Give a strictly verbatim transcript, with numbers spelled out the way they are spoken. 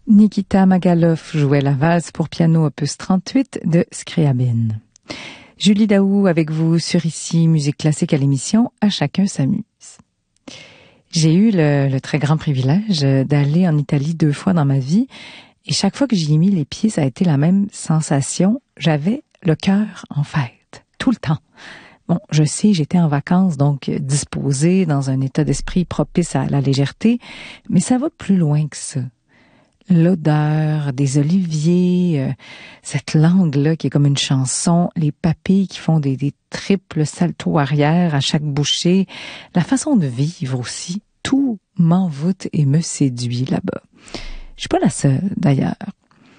Nikita Magaloff jouait la valse pour piano opus trente-huit de Scriabine. Julie Daou avec vous sur Ici Musique Classique à l'émission À chacun s'amuse. J'ai eu le, le très grand privilège d'aller en Italie deux fois dans ma vie et chaque fois que j'y ai mis les pieds, ça a été la même sensation. J'avais le cœur en fête, tout le temps. Bon, je sais, j'étais en vacances, donc disposée, dans un état d'esprit propice à la légèreté, mais ça va plus loin que ça. L'odeur des oliviers, euh, cette langue-là qui est comme une chanson, les papilles qui font des, des triples saltos arrière à chaque bouchée, la façon de vivre aussi, tout m'envoûte et me séduit là-bas. Je suis pas la seule, d'ailleurs.